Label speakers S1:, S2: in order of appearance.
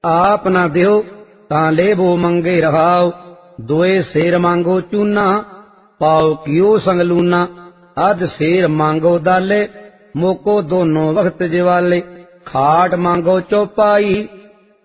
S1: आप न दियो तां लेबो मंगे रहाओ। दोए शेर मांगो चूना, पाओ कियो संग लूना। अध शेर मांगो दाले, मोको दोनों वक्त जिवाले। खाट मांगो चौपाई,